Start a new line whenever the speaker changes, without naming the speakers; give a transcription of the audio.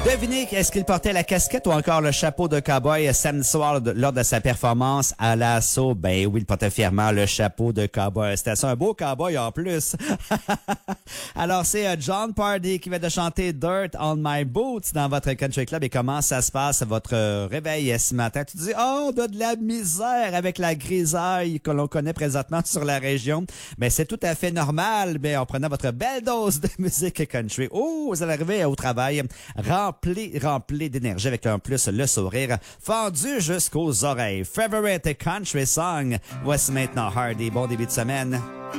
Devinez, est-ce qu'il portait la casquette ou encore le chapeau de cow-boy samedi soir lors de sa performance à l'assaut? Ben oui, il portait fièrement le chapeau de cow-boy. C'était ça, un beau cow-boy en plus. Alors, c'est John Pardy qui vient de chanter Dirt on My Boots dans votre Country Club. Et comment ça se passe, votre réveil ce matin? Tu dis, oh, on a de la misère avec la grisaille que l'on connaît présentement sur la région. Ben, c'est tout à fait normal. Ben, en prenant votre belle dose de musique country. Oh, vous allez arriver au travail rempli d'énergie avec en plus le sourire fendu jusqu'aux oreilles. Favorite country song. Voici maintenant Hardy. Bon début de semaine.